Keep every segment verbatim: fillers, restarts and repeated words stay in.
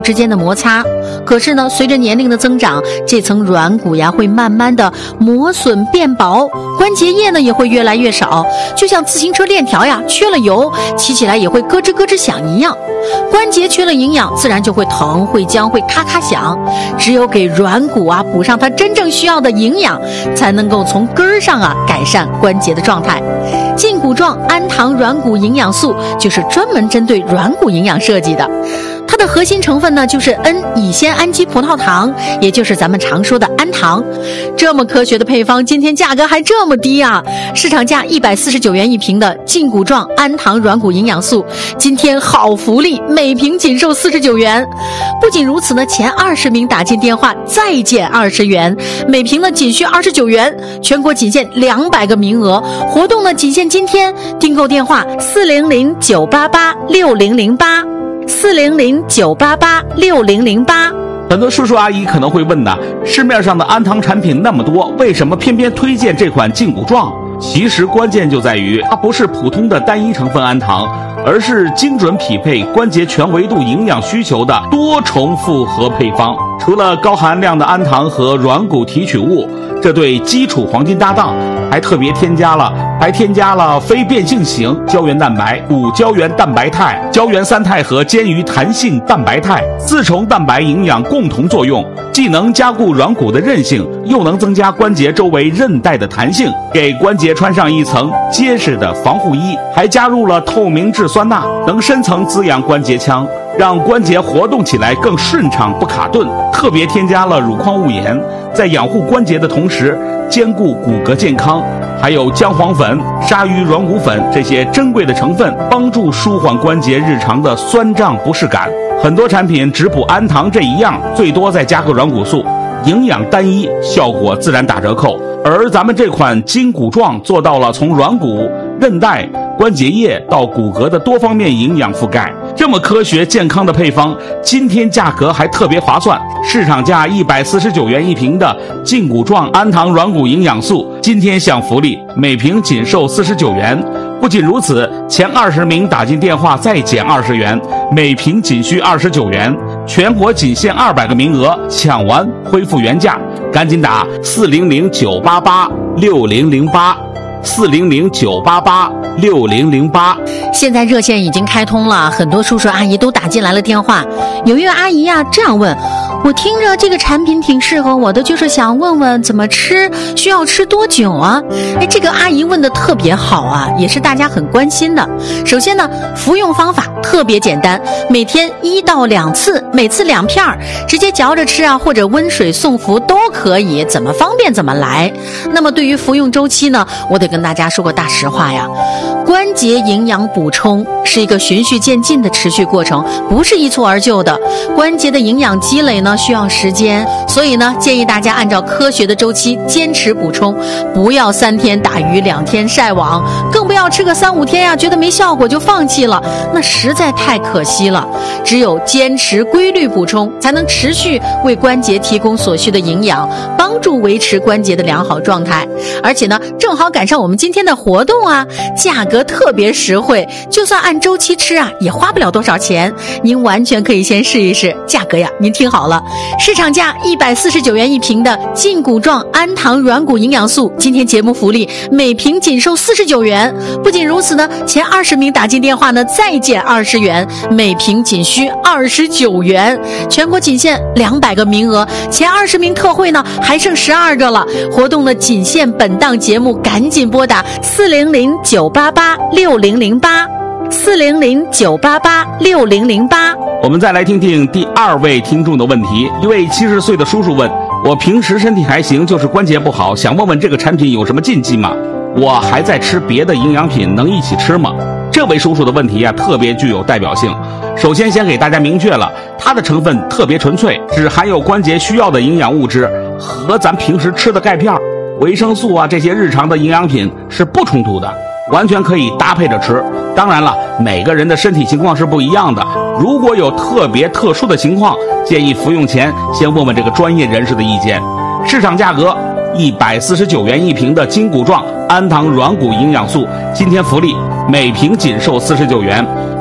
之间的摩擦，可是呢，随着年龄的增长，这层软骨呀会慢慢的磨损变薄，关节液呢也会越来越少，就像自行车链条呀缺了油，骑起来也会咯吱咯吱响一样。关节缺了营养，自然就会疼、会僵、会咔咔响。只有给软骨啊补上它真正需要的营养，才能够从根儿上啊改善关节的状态。胫骨状氨糖软骨营养素就是专门针对软骨营养设计的。它的核心成分呢，就是 N 乙酰氨基葡萄糖，也就是咱们常说的氨糖。这么科学的配方，今天价格还这么低啊！市场价一百四十九元一瓶的胫骨状氨糖软骨营养素，今天好福利，每瓶仅售四十九元。不仅如此呢，前二十名打进电话再减二十元，每瓶呢仅需二十九元，全国仅限两百个名额，活动呢仅限今天，订购电话四零零九八八六零零八。四零零九八八六零零八。 很多叔叔阿姨可能会问呢，市面上的氨糖产品那么多，为什么偏偏推荐这款胫骨状？其实关键就在于它不是普通的单一成分氨糖，而是精准匹配关节全维度营养需求的多重复合配方。除了高含量的氨糖和软骨提取物，这对基础黄金搭档，还特别添加了还添加了非变性型胶原蛋白、骨胶原蛋白肽、胶原三肽和坚鱼弹性蛋白肽四重蛋白营养共同作用，既能加固软骨的韧性，又能增加关节周围韧带的弹性，给关节穿上一层结实的防护衣。还加入了透明质酸钠，能深层滋养关节腔，让关节活动起来更顺畅不卡顿。特别添加了乳矿物盐，在养护关节的同时兼顾骨骼健康。还有姜黄粉、鲨鱼软骨粉这些珍贵的成分，帮助舒缓关节日常的酸胀不适感。很多产品只补氨糖这一样，最多再加个软骨素，营养单一，效果自然打折扣。而咱们这款胫骨状做到了从软骨、韧带、关节液到骨骼的多方面营养覆盖。这么科学健康的配方，今天价格还特别划算，市场价一百四十九元一瓶的胫骨状氨糖软骨营养素，今天享福利，每瓶仅售四十九元。不仅如此，前二十名打进电话再减二十元，每瓶仅需二十九元，全国仅限二百个名额，抢完恢复原价，赶紧打四零零九八八六零零八。四零零九八八六零零八。 现在热线已经开通了，很多叔叔阿姨都打进来了电话。有一位阿姨呀、啊、这样问，我听着这个产品挺适合我的，就是想问问怎么吃，需要吃多久啊？哎，这个阿姨问的特别好啊，也是大家很关心的。首先呢，服用方法特别简单，每天一到两次，每次两片儿，直接嚼着吃啊，或者温水送服都可以，怎么方便怎么来。那么对于服用周期呢，我得跟大家说个大实话呀，关节营养补充是一个循序渐进的持续过程，不是一蹴而就的。关节的营养积累呢需要时间，所以呢建议大家按照科学的周期坚持补充，不要三天打鱼两天晒网，更不要吃个三五天呀，觉得没效果就放弃了，那实在太可惜了。只有坚持规律补充，才能持续为关节提供所需的营养，帮助维持关节的良好状态。而且呢正好赶上我们今天的活动啊，价格特别实惠，就算按周期吃啊也花不了多少钱，您完全可以先试一试。价格呀您听好了，市场价一百四十九元一瓶的胫骨状氨糖软骨营养素，今天节目福利每瓶仅售四十九元。不仅如此呢，前二十名打进电话呢再减二十元，每瓶仅需二十九元，全国仅限两百个名额，前二十名特惠呢还剩十二个了。活动呢仅限本档节目，赶紧拨打四零零九八八六零零八四零零九八八六零零八。 我们再来听听第二位听众的问题。一位七十岁的叔叔问，我平时身体还行，就是关节不好，想问问这个产品有什么禁忌吗？我还在吃别的营养品，能一起吃吗？这位叔叔的问题啊特别具有代表性。首先先给大家明确了，它的成分特别纯粹，只含有关节需要的营养物质，和咱平时吃的钙片、维生素啊这些日常的营养品是不冲突的，完全可以搭配着吃。当然了，每个人的身体情况是不一样的，如果有特别特殊的情况，建议服用前先问问这个专业人士的意见。市场价格一百四十九元一瓶的胫骨状氨糖软骨营养素，今天福利每瓶仅售四十九元，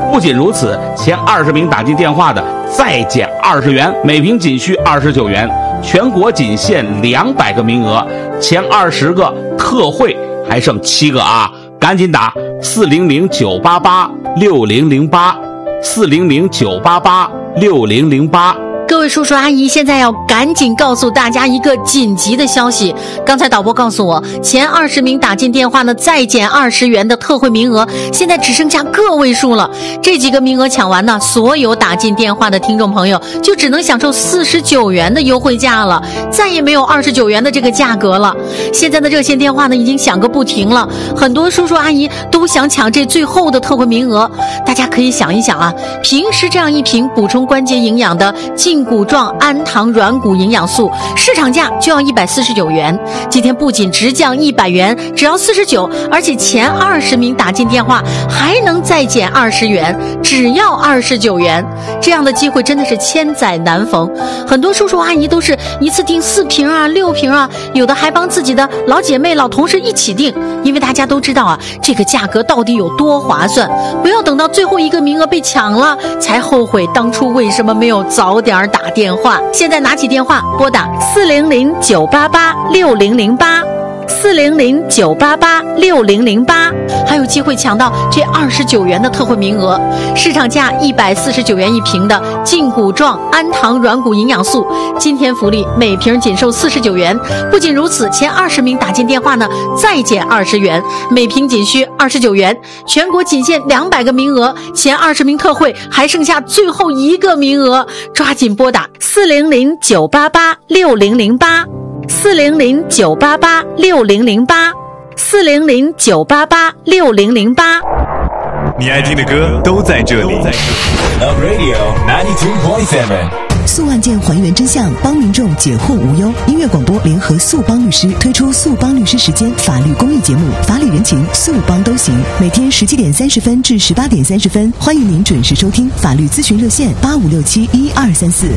不仅如此，前二十名打进电话的再减二十元，每瓶仅需二十九元，全国仅限两百个名额，前二十个特惠还剩七个啊！赶紧打四零零九八八六零零八，四零零九八八六零零八。 各位叔叔阿姨，现在要赶紧告诉大家一个紧急的消息。刚才导播告诉我，前二十名打进电话呢，再减二十元的特惠名额，现在只剩下个位数了。这几个名额抢完呢，所有打进电话的听众朋友就只能享受四十九元的优惠价了，再也没有二十九元的这个价格了。现在的热线电话呢，已经响个不停了，很多叔叔阿姨都想抢这最后的特惠名额。大家可以想一想啊，平时这样一瓶补充关节营养的净骨状氨糖软骨营养素，市场价就要一百四十九元，今天不仅直降一百元，只要四十九，而且前二十名打进电话还能再减二十元，只要二十九元。这样的机会真的是千载难逢，很多叔叔阿姨都是一次订四瓶啊、六瓶啊，有的还帮自己的老姐妹、老同事一起订，因为大家都知道啊，这个价格到底有多划算。不要等到最后一个名额被抢了，才后悔当初为什么没有早点打电话。现在拿起电话拨打四零零九八八六零零八，四零零九八八六零零八，还有机会抢到这二十九元的特惠名额。市场价一百四十九元一瓶的净骨状氨糖软骨营养素，今天福利每瓶仅售四十九元。不仅如此，前二十名打进电话呢，再减二十元，每瓶仅需二十九元，全国仅限两百个名额，前二十名特惠还剩下最后一个名额，抓紧拨打四零零九八八六零零八。四零零九八八六零零八，四零零九八八六零零八。 你爱听的歌都在这里。Love Radio ninety-two point seven。 诉案件还原真相，帮民众解惑无忧。音乐广播联合诉帮律师推出诉帮律师时间法律公益节目，法理人情，诉帮都行。每天十七点三十分至十八点三十分，欢迎您准时收听法律咨询热线八五六七一二三四。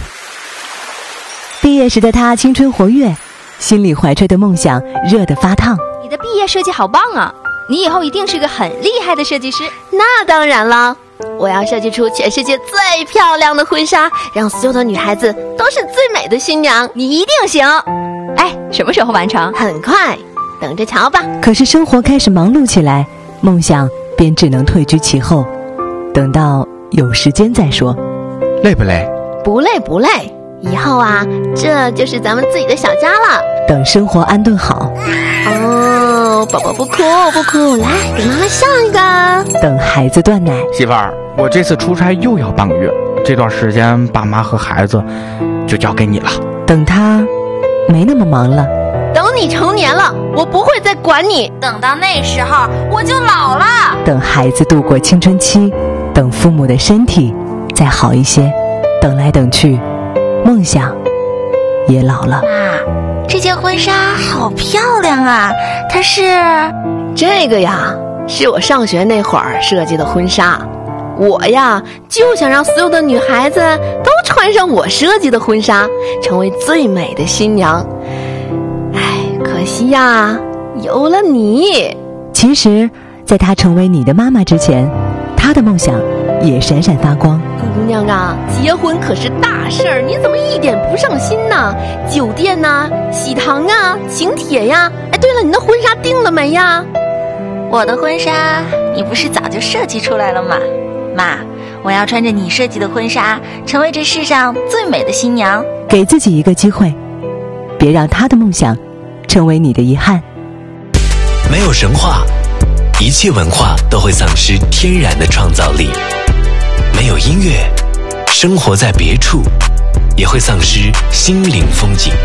毕业时的他青春活跃，心里怀揣的梦想热得发烫。 你的毕业设计好棒啊！你以后一定是个很厉害的设计师。 那当然了，我要设计出全世界最漂亮的婚纱，让所有的女孩子都是最美的新娘。 你一定行！哎，什么时候完成？ 很快，等着瞧吧。 可是生活开始忙碌起来，梦想便只能退居其后，等到有时间再说。 累不累？ 不累不累。以后啊，这就是咱们自己的小家了。 等生活安顿好。 哦，宝宝不哭不哭，来给妈妈笑一个。 等孩子断奶。 媳妇儿，我这次出差又要半个月，这段时间爸妈和孩子就交给你了。 等他没那么忙了。 等你成年了，我不会再管你。 等到那时候，我就老了。 等孩子度过青春期，等父母的身体再好一些，等来等去，梦想也老了。 妈，这件婚纱好漂亮啊！它是…… 这个呀，是我上学那会儿设计的婚纱。我呀，就想让所有的女孩子都穿上我设计的婚纱，成为最美的新娘。唉，可惜呀，有了你。 其实，在她成为你的妈妈之前，她的梦想也闪闪发光。 姑娘啊，结婚可是大事儿，你怎么一点不上心呢？酒店呐、喜糖啊、请帖呀。哎，对了，你的婚纱定了没呀？ 我的婚纱，你不是早就设计出来了吗？妈，我要穿着你设计的婚纱，成为这世上最美的新娘。 给自己一个机会，别让她的梦想成为你的遗憾。 没有神话，一切文化都会丧失天然的创造力。没有音乐，生活在别处也会丧失心灵风景。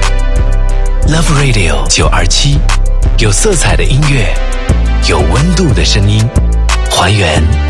Love Radio 九二七，有色彩的音乐，有温度的声音，还原